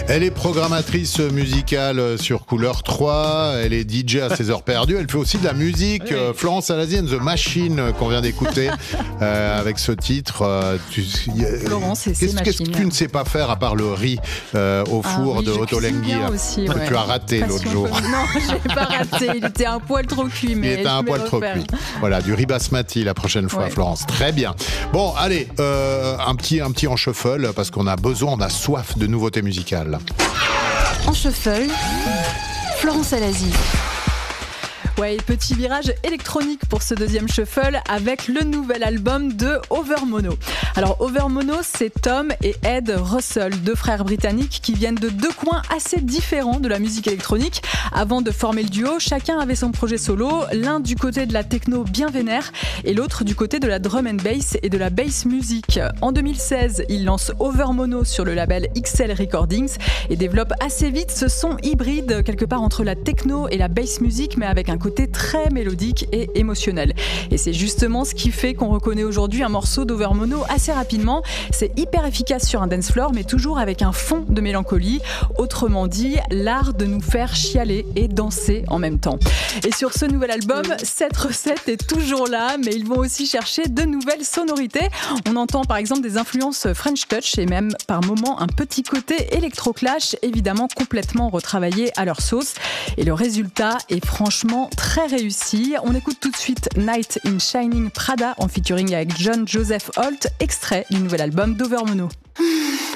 Elle est programmatrice musicale sur Couleur 3, elle est DJ à ses heures perdues, elle fait aussi de la musique. Oui. Florence Alazi and the Machine qu'on vient d'écouter avec ce titre. Florence et ses Qu'est-ce que machines. tu ne sais pas faire à part le riz au four oui, de je Ottolenghi cuisine bien aussi, que ouais. tu as raté l'autre Passion jour? commune. Non, je l'ai pas raté, il était un poil trop cuit. Mais Il était un poil trop cuit. Voilà, du riz basmati la prochaine fois, Ouais. Florence. Très bien. Bon, allez, un petit en shuffle parce qu'on a besoin, on a soif de nouveautés musicales. En shuffle, Florence Alazi. Ouais, petit virage électronique pour ce deuxième shuffle avec le nouvel album de Overmono. Alors Overmono, c'est Tom et Ed Russell, deux frères britanniques qui viennent de deux coins assez différents de la musique électronique. Avant de former le duo, chacun avait son projet solo, l'un du côté de la techno bien vénère et l'autre du côté de la drum and bass et de la bass music. En 2016, ils lancent Overmono sur le label XL Recordings et développent assez vite ce son hybride quelque part entre la techno et la bass music, mais avec un côté très mélodique et émotionnel. Et c'est justement ce qui fait qu'on reconnaît aujourd'hui un morceau d'Overmono assez rapidement. C'est hyper efficace sur un dance floor, mais toujours avec un fond de mélancolie. Autrement dit, l'art de nous faire chialer et danser en même temps. Et sur ce nouvel album, cette recette est toujours là, mais ils vont aussi chercher de nouvelles sonorités. On entend par exemple des influences French Touch et même par moments un petit côté électro-clash, évidemment complètement retravaillé à leur sauce. Et le résultat est franchement très réussi. On écoute tout de suite Night in Shining Prada en featuring avec John Joseph Holt, extrait du nouvel album d'Overmono.